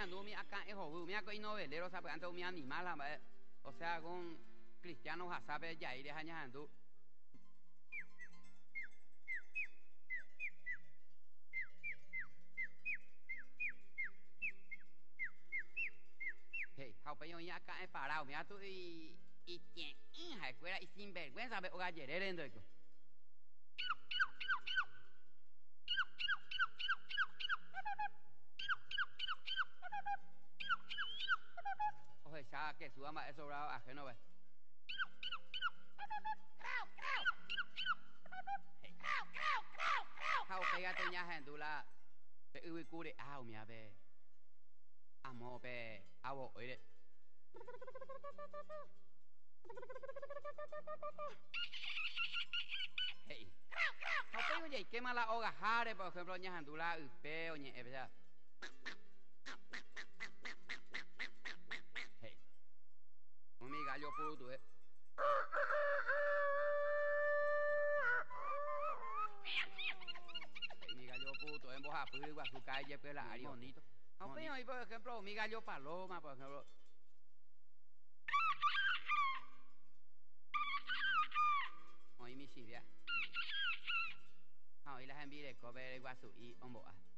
ñandú mi acá es jobu, mi acá y novelero, sabe, antes mi animal, o sea, con cristianos a saber ya ir a ñandú. Hey, hao pe yo ya acá es parado, mira tú y tiene hija escuela y sin vergüenza, ve o gallerere en esto. Oye, ya que suba más eso bravo ajeno, ve. Hey, hao pega tu ña gente la pe uy cure ao mía ve. Amo pe abo oire. Hey. Hao pega oye, quema la hoga jare, por ejemplo, ña gente la upe oye, ya. Hey. Mi gallo puro tú, Mi gallo puto, en Boja Pública, su calle, pelario. Bonito. Y por ejemplo, mi gallo paloma, por ejemplo. Hoy mi siria. Hoy la gente viene a comer el guasu y omboa.